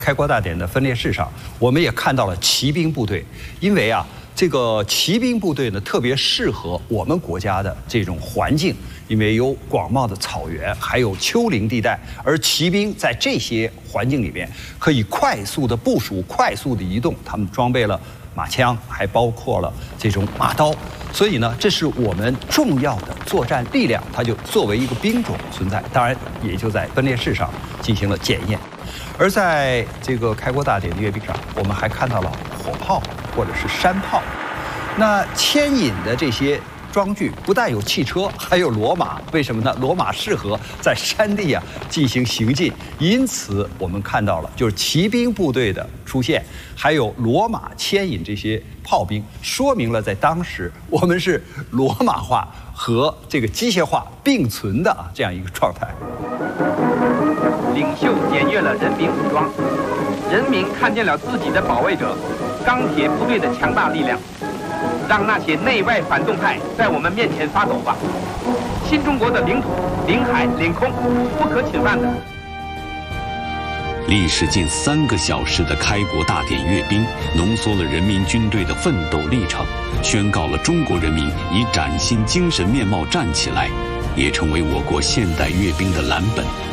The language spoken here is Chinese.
开国大典的分列式上，我们也看到了骑兵部队，因为这个骑兵部队呢特别适合我们国家的这种环境，因为有广袤的草原，还有丘陵地带，而骑兵在这些环境里面可以快速的部署、快速的移动，他们装备了马枪，还包括了这种马刀，所以呢，这是我们重要的作战力量，它就作为一个兵种存在，当然也就在分列式上进行了检验。而在这个开国大典的阅兵上，我们还看到了火炮或者是山炮。那牵引的这些装具不但有汽车，还有骡马。为什么呢？骡马适合在山地进行行进，因此我们看到了就是骑兵部队的出现，还有骡马牵引这些炮兵，说明了在当时我们是骡马化和这个机械化并存的这样一个状态。 领袖检阅了人民武装，人民看见了自己的保卫者——钢铁部队的强大力量。让那些内外反动派在我们面前发抖吧！新中国的领土、领海、领空不可侵犯的。 历时近3个小时的开国大典阅兵，浓缩了人民军队的奋斗历程，宣告了中国人民以崭新精神面貌站起来，也成为我国现代阅兵的蓝本。